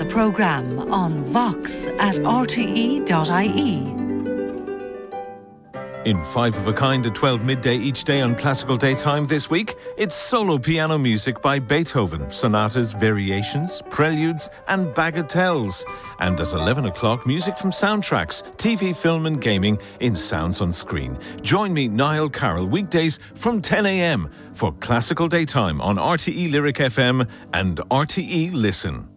programme on vox@rte.ie. In 5 of a kind at 12 midday each day on Classical Daytime this week, it's solo piano music by Beethoven, sonatas, variations, preludes and bagatelles. And at 11 o'clock, music from soundtracks, TV, film and gaming in Sounds on Screen. Join me, Niall Carroll, weekdays from 10 a.m. for Classical Daytime on RTE Lyric FM and RTE Listen.